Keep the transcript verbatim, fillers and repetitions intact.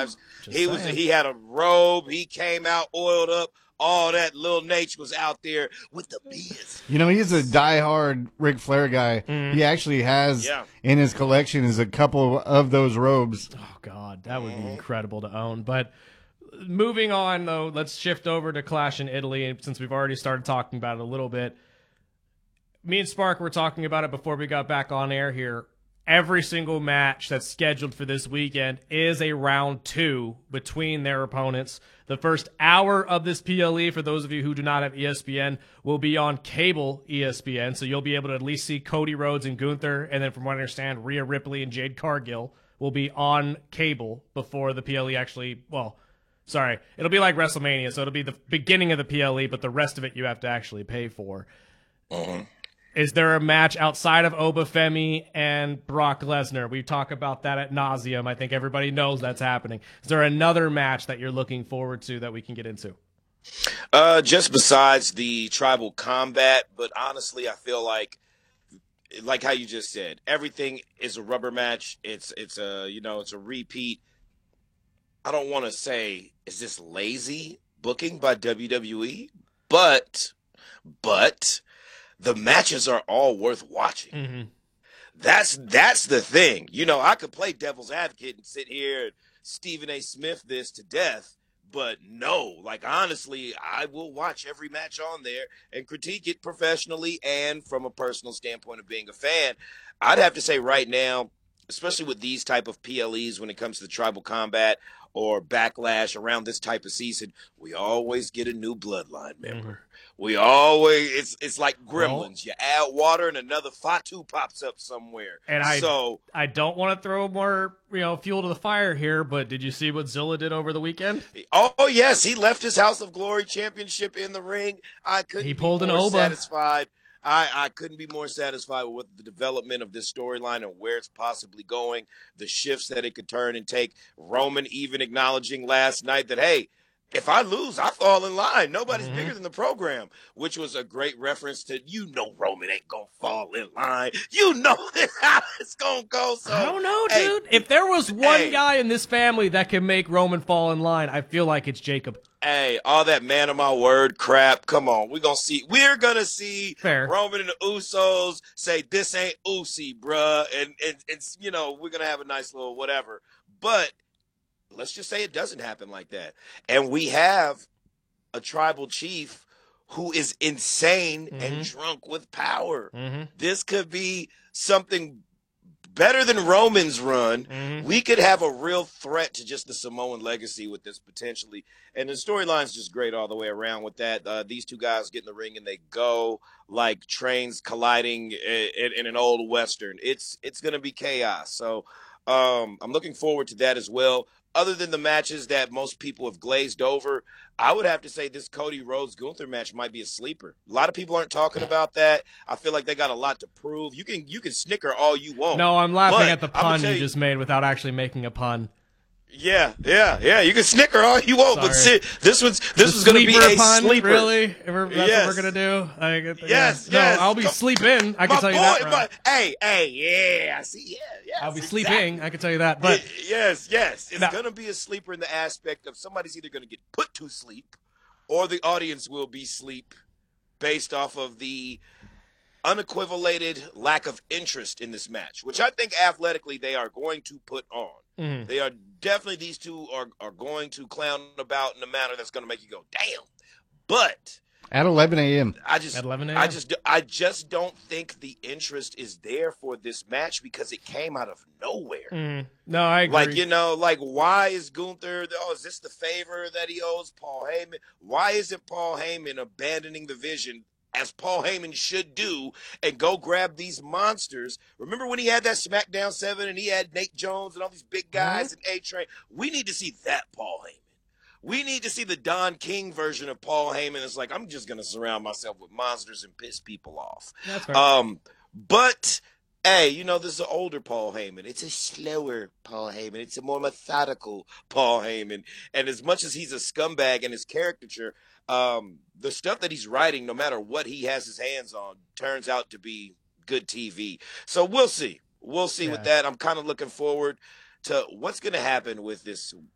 times. Just he was saying. he had a robe. He came out oiled up. All that. Lil Nate was out there with the biz. You know, he's a diehard Ric Flair guy. Mm. He actually has Yeah. in his collection is a couple of those robes. Oh, God, that would be incredible to own. But moving on, though, let's shift over to Clash in Italy, since we've already started talking about it a little bit. Me and Spark were talking about it before we got back on air here. Every single match that's scheduled for this weekend is a round two between their opponents. The first hour of this P L E, for those of you who do not have E S P N, will be on cable E S P N, so you'll be able to at least see Cody Rhodes and Gunther, and then from what I understand, Rhea Ripley and Jade Cargill will be on cable before the P L E actually, well, sorry, it'll be like WrestleMania, so it'll be the beginning of the P L E, but the rest of it you have to actually pay for. Uh-huh. Is there a match outside of Obafemi and Brock Lesnar? We talk about that at nauseum. I think everybody knows that's happening. Is there another match that you're looking forward to that we can get into? Uh, just besides the tribal combat, but honestly, I feel like, like how you just said, everything is a rubber match. It's it's a you know it's a repeat. I don't want to say is this lazy booking by W W E, but but. The matches are all worth watching. Mm-hmm. That's that's the thing. You know, I could play devil's advocate and sit here and Stephen A. Smith this to death, but no, like honestly, I will watch every match on there and critique it professionally and from a personal standpoint of being a fan. I'd have to say right now, especially with these type of P L Es when it comes to the tribal combat or backlash around this type of season, we always get a new bloodline member. Mm-hmm. We always it's it's like gremlins. Well, you add water and another Fatu pops up somewhere. And I so I don't want to throw more, you know, fuel to the fire here, but did you see what Zilla did over the weekend? oh yes, he left his House of Glory championship in the ring. I couldn't He pulled be an more Oba. satisfied. I, I couldn't be more satisfied with the development of this storyline and where it's possibly going, the shifts that it could turn and take. Roman even acknowledging last night that, hey, if I lose, I fall in line. Nobody's Mm-hmm. bigger than the program, which was a great reference to, you know, Roman ain't going to fall in line. You know how it's going to go. So, I don't know, hey, dude. If there was one hey. guy in this family that can make Roman fall in line, I feel like it's Jacob. Hey, all that man of my word crap. Come on. We're going to see. We're going to see Fair. Roman and the Usos say, this ain't Usi, bruh. And, and it's, you know, we're going to have a nice little whatever. But let's just say it doesn't happen like that. And we have a tribal chief who is insane Mm-hmm. and drunk with power. Mm-hmm. This could be something better than Roman's run. Mm-hmm. We could have a real threat to just the Samoan legacy with this potentially. And the storyline's just great all the way around with that. Uh, these two guys get in the ring and they go like trains colliding in, in, in an old Western. It's, it's going to be chaos. So um, I'm looking forward to that as well. Other than the matches that most people have glazed over, I would have to say this Cody Rhodes Gunther match might be a sleeper. A lot of people aren't talking about that. I feel like they got a lot to prove. You can you can snicker all you want. No, I'm laughing But at the I'ma pun tell you you- just made without actually making a pun. Yeah, yeah, yeah. You can snicker all you want, but Sorry. see, this one's this The is going to be sleeper a pun, sleeper. really? If we're- that's Yes. what we're gonna do. Like, yeah. Yes, No, yes. I'll be Come- sleeping. I can My tell you boy, that. bro. my, hey, hey, yeah, I see, yeah, yeah. I'll be sleeping. I can tell you that. But But yes, yes, it's Now- going to be a sleeper in the aspect of somebody's either going to get put to sleep, or the audience will be sleep, based off of the unequivalated lack of interest in this match, which I think athletically they are going to put on. Mhm. They are definitely, these two are, are going to clown about in a manner that's going to make you go, damn. But At eleven a.m. I just, At eleven a.m.? I just, I just don't think the interest is there for this match because it came out of nowhere. Mhm. no, I agree. Like, you know, like, why is Gunther, oh, is this the favor that he owes Paul Heyman? Why isn't Paul Heyman abandoning the vision, as Paul Heyman should do, and go grab these monsters? Remember when he had that SmackDown seven and he had Nate Jones and all these big guys and A-Train? We need to see that Paul Heyman. We need to see the Don King version of Paul Heyman. It's like, I'm just going to surround myself with monsters and piss people off. That's fair. Um, but, hey, you know, this is an older Paul Heyman. It's a slower Paul Heyman. It's a more methodical Paul Heyman. And as much as he's a scumbag in his caricature, um, the stuff that he's writing, no matter what he has his hands on, turns out to be good T V. So we'll see. We'll see Yeah. with that. I'm kind of looking forward to what's going to happen with this